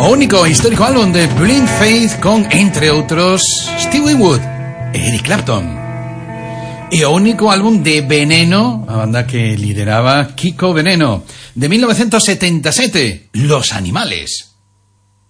O único histórico álbum de Blind Faith con, entre otros, Stevie Wood e Eric Clapton. Y o único álbum de Veneno, la banda que lideraba Kiko Veneno, de 1977, Los Animales.